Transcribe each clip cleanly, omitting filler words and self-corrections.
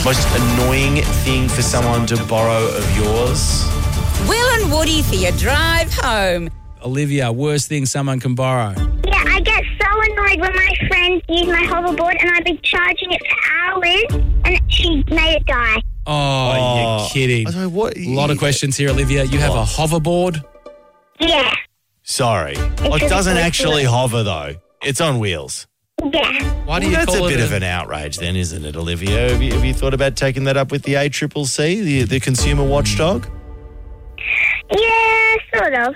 Most annoying thing for someone to borrow of yours? Will and Woody for your drive home. Olivia, worst thing someone can borrow. Yeah, I get so annoyed when my friends use my hoverboard and I've been charging it for hours and she made it die. Oh, you're kidding. I don't know, what? A lot of questions here, Olivia. You have a hoverboard? Yeah. Sorry. It doesn't actually hover, though. It's on wheels. Yeah. Why do you That's call a it bit of an outrage then, isn't it, Olivia? Have you thought about taking that up with the ACCC, the consumer watchdog? Yeah, sort of.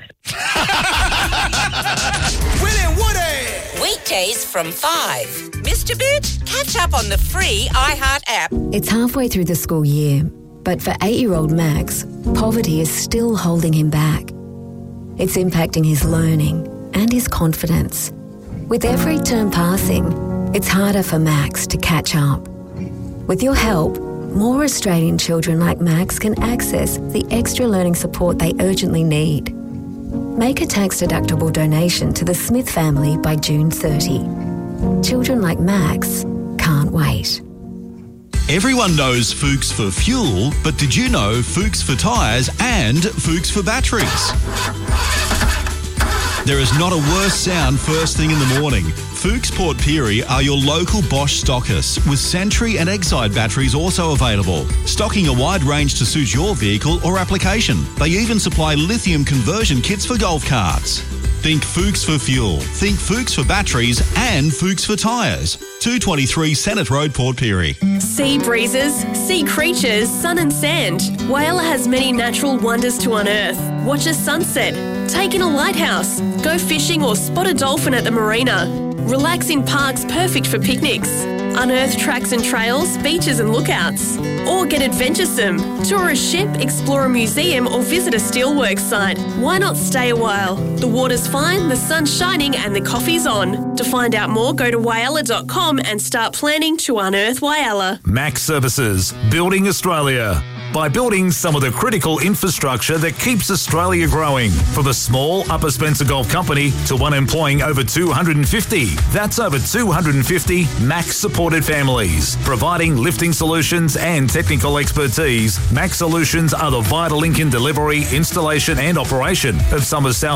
Will and Woody. Weekdays from 5. Mr. Bit, catch up on the free iHeart app. It's halfway through the school year, but for 8-year-old Max, poverty is still holding him back. It's impacting his learning and his confidence. With every term passing, it's harder for Max to catch up. With your help, more Australian children like Max can access the extra learning support they urgently need. Make a tax-deductible donation to the Smith family by June 30. Children like Max can't wait. Everyone knows Fuchs for fuel, but did you know Fuchs for tyres and Fuchs for batteries? There is not a worse sound first thing in the morning. Fuchs Port Pirie are your local Bosch stockists, with Sentry and Exide batteries also available, stocking a wide range to suit your vehicle or application. They even supply lithium conversion kits for golf carts. Think Fuchs for fuel, think Fuchs for batteries and Fuchs for tyres. 223 Senate Road, Port Pirie. Sea breezes, sea creatures, sun and sand. Whyalla has many natural wonders to unearth. Watch a sunset, take in a lighthouse, go fishing or spot a dolphin at the marina. Relax in parks perfect for picnics. Unearth tracks and trails, beaches and lookouts. Or get adventuresome. Tour a ship, explore a museum or visit a steelworks site. Why not stay a while? The water's fine, the sun's shining and the coffee's on. To find out more, go to whyalla.com and start planning to unearth Whyalla. Max Services, Building Australia. By building some of the critical infrastructure that keeps Australia growing. From a small Upper Spencer Golf Company to one employing over 250. That's over 250 Max-supported families. Providing lifting solutions and technical expertise, Max Solutions are the vital link in delivery, installation and operation of some of South